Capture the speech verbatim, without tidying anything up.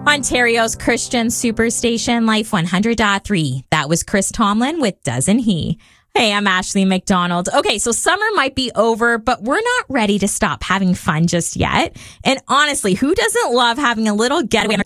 Ontario's Christian Superstation, Life one hundred point three. That was Chris Tomlin with Doesn't He? Hey, I'm Ashley McDonald. Okay, so summer might be over, but we're not ready to stop having fun just yet. And honestly, who doesn't love having a little getaway